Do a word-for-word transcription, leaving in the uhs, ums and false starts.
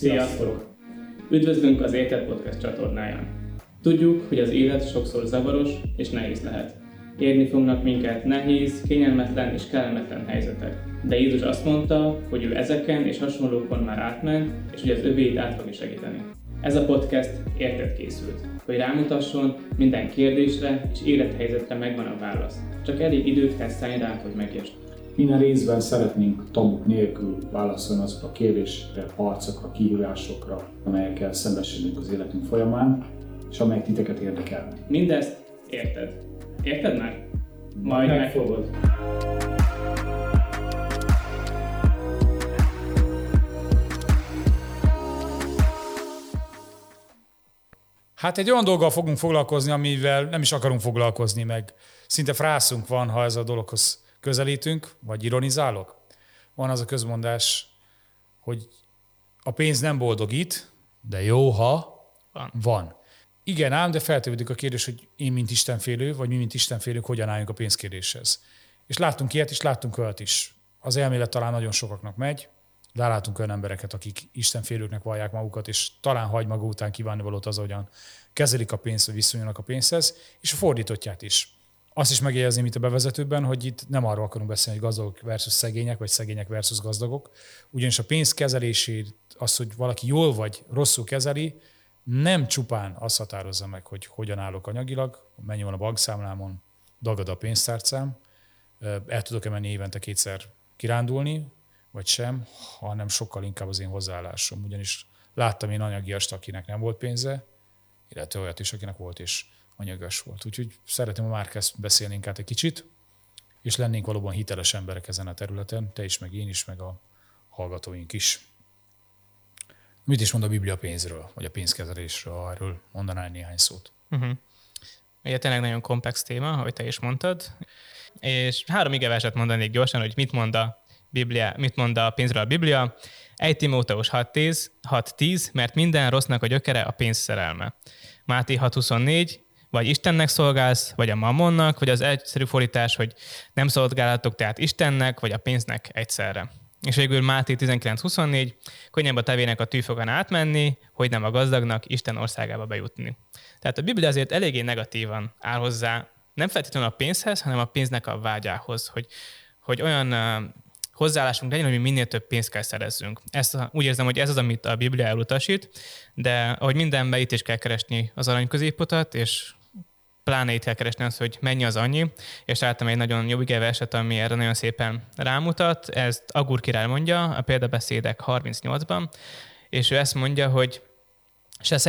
Sziasztok! Üdvözlünk az Érted Podcast csatornáján. Tudjuk, hogy az élet sokszor zavaros és nehéz lehet. Érni fognak minket nehéz, kényelmetlen és kellemetlen helyzetek. De Jézus azt mondta, hogy ő ezeken és hasonlókon már átment, és hogy az övéit át fogja segíteni. Ez a podcast érted készült, hogy rámutasson, minden kérdésre és élethelyzetre megvan a válasz. Csak elég időt kell szállni rá, hogy megértsd. Minden részben szeretnénk tabuk nélkül válaszolni azokra a kérdésekre, harcokra, kihívásokra, amelyekkel szembesülünk az életünk folyamán, és amelyek titeket érdekelnek. Mindezt érted. Érted már? Majd megfogod. Hát egy olyan dologgal fogunk foglalkozni, amivel nem is akarunk foglalkozni, meg szinte frászunk van, ha ez a dologhoz közelítünk, vagy ironizálok. Van az a közmondás, hogy a pénz nem boldogít, de jó, ha van. van. Igen ám, de feltevődik a kérdés, hogy én, mint istenfélő, vagy mi, mint istenfélők, hogyan álljunk a pénzkérdéshez. És láttunk ilyet, és láttunk olyat is. Az elmélet talán nagyon sokaknak megy, de látunk olyan embereket, akik istenfélőknek vallják magukat, és talán hagy maga után kívánnivalót az, ahogyan kezelik a pénzt, vagy viszonyulnak a pénzhez, és a fordítottját is. Azt is megjegyezném itt a bevezetőben, hogy itt nem arról akarunk beszélni, hogy gazdagok versus szegények, vagy szegények versus gazdagok. Ugyanis a pénz kezelését, az, hogy valaki jól vagy rosszul kezeli, nem csupán azt határozza meg, hogy hogyan állok anyagilag, mennyi van a bankszámlámon, dagad a pénztárcám, el tudok-e menni évente kétszer kirándulni, vagy sem, hanem sokkal inkább az én hozzáállásom. Ugyanis láttam én anyagiast, akinek nem volt pénze, illetve olyat is, akinek volt és anyagas volt. Úgyhogy szeretném, ha már kezd beszélnénk át egy kicsit, és lennénk valóban hiteles emberek ezen a területen, te is, meg én is, meg a hallgatóink is. Mit is mond a Biblia a pénzről, vagy a pénzkezelésről, erről mondanál néhány szót? Uh-huh. Ugye tényleg nagyon komplex téma, ahogy te is mondtad, és három igeverset mondanék gyorsan, hogy mit mond a Biblia, mit mond a pénzről a Biblia. egy Timóteus hat tíz, mert minden rossznak a gyökere a pénz szerelme. Máté hat huszonnégy, vagy Istennek szolgálsz, vagy a mammonnak, vagy az egyszerű fordítás, hogy nem szolgálhatok tehát Istennek, vagy a pénznek egyszerre. És végül Máté tizenkilenc huszonnégy, könnyebb a tevének a tűfogan átmenni, hogy nem a gazdagnak Isten országába bejutni. Tehát a Biblia azért eléggé negatívan áll hozzá, nem feltétlenül a pénzhez, hanem a pénznek a vágyához, hogy, hogy olyan uh, hozzáállásunk legyen, hogy mi minél több pénzt kell szerezzünk. Ezt úgy érzem, hogy ez az, amit a Biblia elutasít, de ahogy mindenben itt is kell keresni az arany középutat, és pláne itt kell keresni azt, hogy mennyi az annyi, és láttam egy nagyon jó igeverset, ami erre nagyon szépen rámutat. Ezt Agur király mondja a példabeszédek harmincnyolcban, és ő ezt mondja, hogy se